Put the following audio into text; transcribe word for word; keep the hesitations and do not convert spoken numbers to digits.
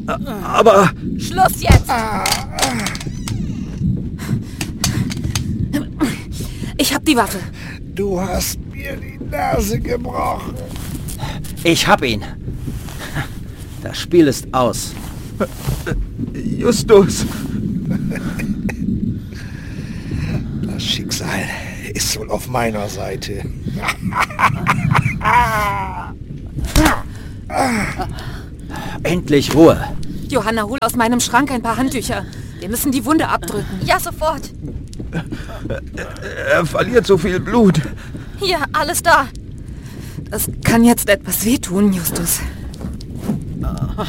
Aber... Schluss jetzt! Ich hab die Waffe. Du hast mir die Nase gebrochen. Ich hab ihn. Das Spiel ist aus. Justus. Das Schicksal ist wohl auf meiner Seite. Endlich Ruhe. Johanna, hol aus meinem Schrank ein paar Handtücher. Wir müssen die Wunde abdrücken. Ja, sofort. Er verliert so viel Blut. Hier, alles da. Das kann jetzt etwas wehtun, Justus.